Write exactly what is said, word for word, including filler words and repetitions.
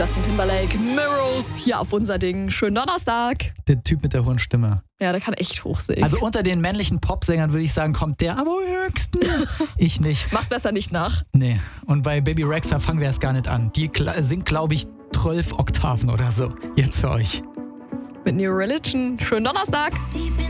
Justin Timberlake, Mirrors, hier auf unser Ding. Schönen Donnerstag. Der Typ mit der hohen Stimme. Ja, der kann echt hoch singen. Also unter den männlichen Popsängern würde ich sagen, kommt der am höchsten. Ich nicht. Mach's besser nicht nach. Nee. Und bei Baby Rexha fangen wir erst gar nicht an. Die kla- singt, glaube ich, zwölf Oktaven oder so. Jetzt für euch. Mit New Religion. Schönen Donnerstag.